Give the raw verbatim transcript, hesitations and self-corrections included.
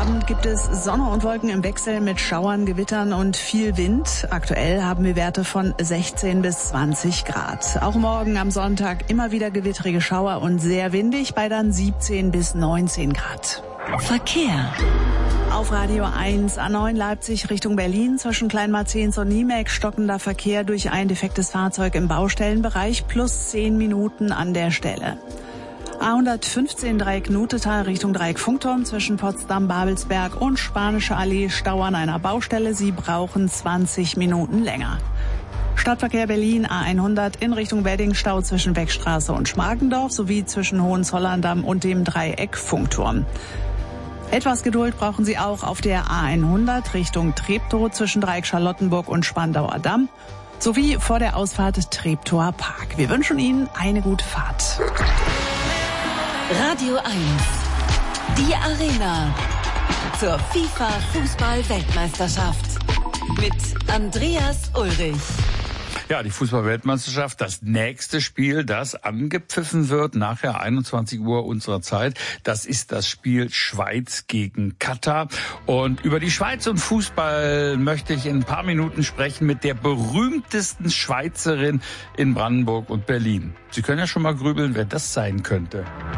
Abend gibt es Sonne und Wolken im Wechsel mit Schauern, Gewittern und viel Wind. Aktuell haben wir Werte von sechzehn bis zwanzig Grad. Auch morgen am Sonntag immer wieder gewittrige Schauer und sehr windig bei dann siebzehn bis neunzehn Grad. Verkehr. Auf Radio eins A neun Leipzig Richtung Berlin zwischen Kleinmarzens und Niemek stockender Verkehr durch ein defektes Fahrzeug im Baustellenbereich plus zehn Minuten an der Stelle. A hundertfünfzehn Dreieck Nutetal Richtung Dreieck Funkturm zwischen Potsdam, Babelsberg und Spanische Allee Stau an einer Baustelle. Sie brauchen zwanzig Minuten länger. Stadtverkehr Berlin A hundert in Richtung Wedding Stau zwischen Beckstraße und Schmargendorf sowie zwischen Hohenzollern-Damm und dem Dreieck Funkturm. Etwas Geduld brauchen Sie auch auf der A hundert Richtung Treptow zwischen Dreieck Charlottenburg und Spandauer Damm sowie vor der Ausfahrt Treptower Park. Wir wünschen Ihnen eine gute Fahrt. Radio eins. Die Arena zur FIFA-Fußball-Weltmeisterschaft mit Andreas Ulrich. Ja, die Fußball-Weltmeisterschaft, das nächste Spiel, das angepfiffen wird, nachher einundzwanzig Uhr unserer Zeit. Das ist das Spiel Schweiz gegen Katar. Und über die Schweiz und Fußball möchte ich in ein paar Minuten sprechen mit der berühmtesten Schweizerin in Brandenburg und Berlin. Sie können ja schon mal grübeln, wer das sein könnte.